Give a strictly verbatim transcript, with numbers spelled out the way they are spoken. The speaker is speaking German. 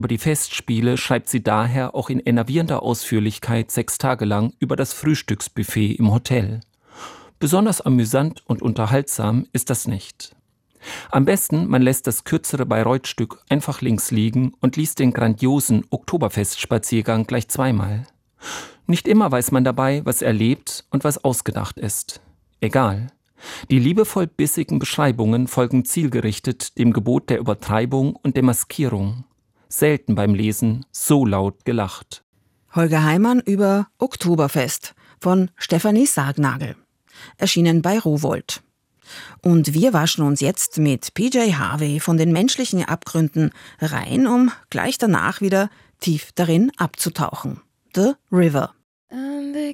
Über die Festspiele schreibt sie daher auch in enervierender Ausführlichkeit sechs Tage lang über das Frühstücksbuffet im Hotel. Besonders amüsant und unterhaltsam ist das nicht. Am besten, man lässt das kürzere Bayreuth-Stück einfach links liegen und liest den grandiosen Oktoberfestspaziergang gleich zweimal. Nicht immer weiß man dabei, was erlebt und was ausgedacht ist. Egal. Die liebevoll bissigen Beschreibungen folgen zielgerichtet dem Gebot der Übertreibung und der Maskierung. Selten beim Lesen so laut gelacht. Holger Heimann über Oktoberfest von Stefanie Sargnagel. Erschienen bei Rowohlt. Und wir waschen uns jetzt mit P J Harvey von den menschlichen Abgründen rein, um gleich danach wieder tief darin abzutauchen. The River.